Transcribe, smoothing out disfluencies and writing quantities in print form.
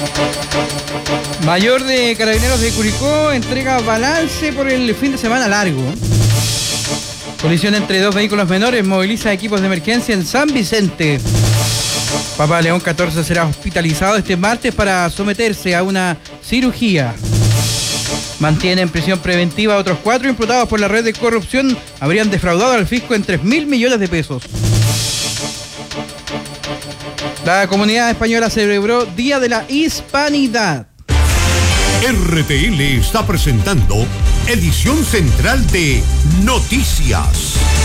Mayor de Carabineros de Curicó entrega balance por el fin de semana largo. Colisión entre dos vehículos menores moviliza equipos de emergencia en San Vicente. Papa León XIV será hospitalizado este martes para someterse a una cirugía. Mantiene en prisión preventiva a otros 4 imputados por la red de corrupción. Habrían defraudado al fisco en 3.000 millones de pesos. La comunidad española celebró Día de la Hispanidad. RTL está presentando edición central de Noticias.